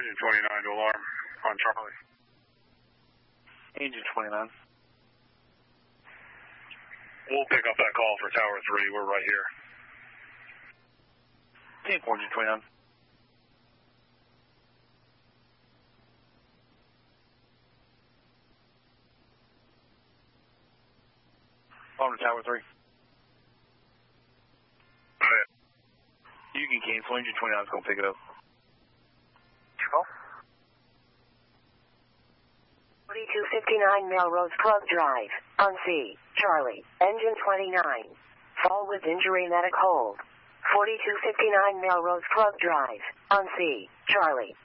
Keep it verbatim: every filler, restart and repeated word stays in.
Engine twenty-nine to alarm on Charlie. Engine twenty-nine. We'll pick up that call for Tower three. We're right here. ten four, Engine twenty-nine. On to Tower three. Go ahead. You can cancel. Engine twenty-nine is going to pick it up. Control. forty-two fifty-nine Melrose Club Drive, on C, Charlie, Engine twenty-nine. Fall with injury medic hold. forty-two fifty-nine Melrose Club Drive, on C, Charlie,